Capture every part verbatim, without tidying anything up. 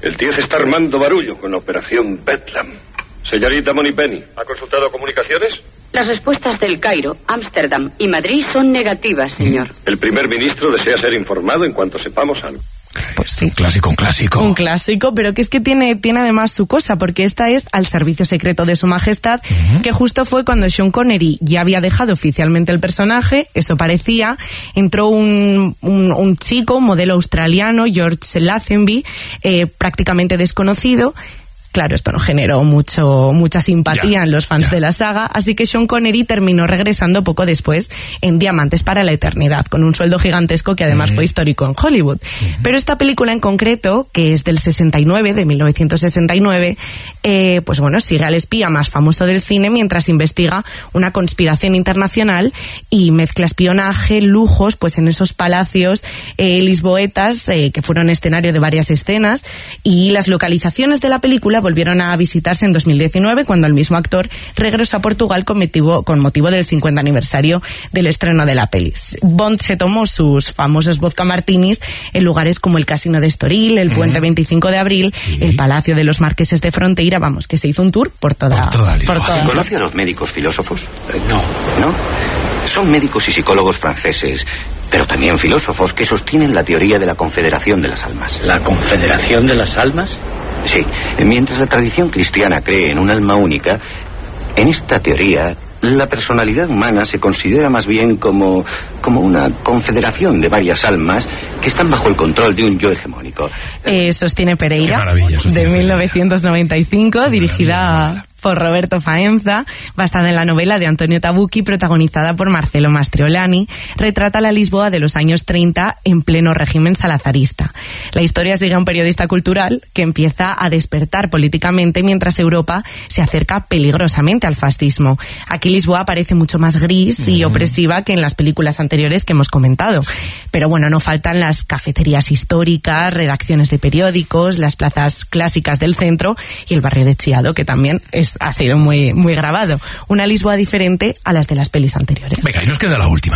El Tiez está armando barullo con la operación Bedlam. Señorita Moneypenny, ¿ha consultado comunicaciones? Las respuestas del Cairo, Ámsterdam y Madrid son negativas, señor. El primer ministro desea ser informado en cuanto sepamos algo. Pues sí, un clásico, un clásico. Un clásico, pero que es que tiene, tiene además su cosa, porque esta es Al servicio secreto de su majestad, uh-huh. que justo fue cuando Sean Connery ya había dejado oficialmente el personaje, eso parecía, entró un, un, un chico, un modelo australiano, George Lazenby, eh, prácticamente desconocido. Claro, esto no generó mucho mucha simpatía ya, en los fans ya. de la saga, así que Sean Connery terminó regresando poco después en Diamantes para la eternidad, con un sueldo gigantesco que además uh-huh. fue histórico en Hollywood. Uh-huh. Pero esta película en concreto, que es del sesenta y nueve, de mil novecientos sesenta y nueve, eh, pues bueno, sigue al espía más famoso del cine mientras investiga una conspiración internacional y mezcla espionaje, lujos, pues en esos palacios eh, lisboetas eh, que fueron escenario de varias escenas, y las localizaciones de la película volvieron a visitarse en dos mil diecinueve, cuando el mismo actor regresó a Portugal con motivo, con motivo del cincuenta aniversario del estreno de la peli. Bond se tomó sus famosos vodka martinis en lugares como el Casino de Estoril, el Puente mm. veinticinco de abril, sí. el Palacio de los Marqueses de Fronteira, vamos, que se hizo un tour por toda, por toda, por toda. ¿Conoce a los médicos filósofos? Eh, no. ¿No? Son médicos y psicólogos franceses, pero también filósofos que sostienen la teoría de la Confederación de las Almas. ¿La Confederación de las Almas? Sí, mientras la tradición cristiana cree en un alma única, en esta teoría la personalidad humana se considera más bien como, como una confederación de varias almas que están bajo el control de un yo hegemónico. Eh, sostiene Pereira, de mil novecientos noventa y cinco, dirigida por Roberto Faenza, basada en la novela de Antonio Tabucchi, protagonizada por Marcelo Mastroianni, retrata la Lisboa de los años treinta en pleno régimen salazarista. La historia sigue a un periodista cultural que empieza a despertar políticamente mientras Europa se acerca peligrosamente al fascismo. Aquí Lisboa parece mucho más gris y opresiva que en las películas anteriores que hemos comentado. Pero bueno, no faltan las cafeterías históricas, redacciones de periódicos, las plazas clásicas del centro y el barrio de Chiado, que también es ha sido muy, muy grabado. Una Lisboa diferente a las de las pelis anteriores. Venga, y nos queda la última.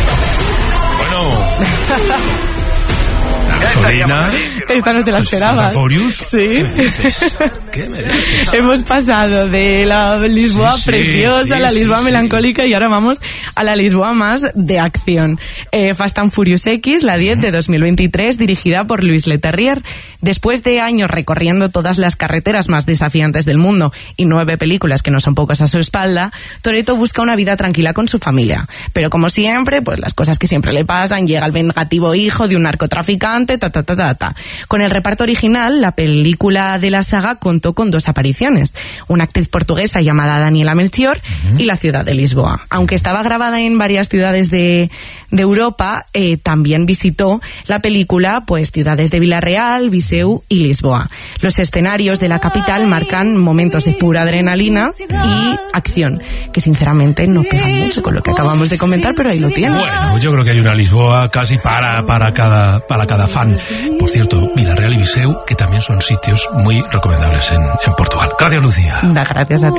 Bueno... Gasolina. Esta no te la esperabas. Sí. ¿Qué me dices? ¿Qué me dices? Hemos pasado de la Lisboa sí, sí, preciosa, sí, la Lisboa sí, melancólica sí. y ahora vamos a la Lisboa más de acción. Eh, Fast and Furious X, la diez de dos mil veintitrés, dirigida por Luis Leterrier. Después de años recorriendo todas las carreteras más desafiantes del mundo y nueve películas que no son pocas a su espalda, Toretto busca una vida tranquila con su familia. Pero como siempre, pues las cosas que siempre le pasan, llega el vengativo hijo de un narcotraficante, Ta, ta, ta, ta, ta. Con el reparto original, la película de la saga contó con dos apariciones, una actriz portuguesa llamada Daniela Melchior uh-huh. y la ciudad de Lisboa. Aunque estaba grabada en varias ciudades de, de Europa, eh, también visitó la película pues ciudades de Villarreal, Viseu y Lisboa. Los escenarios de la capital marcan momentos de pura adrenalina y acción, que sinceramente no pegan mucho con lo que acabamos de comentar, pero ahí lo tienes. Bueno, yo creo que hay una Lisboa casi para, para cada, para cada fan. Por cierto, Villarreal y Viseu, que también son sitios muy recomendables en, en Portugal. Gracias, Lucía. Da gracias a ti.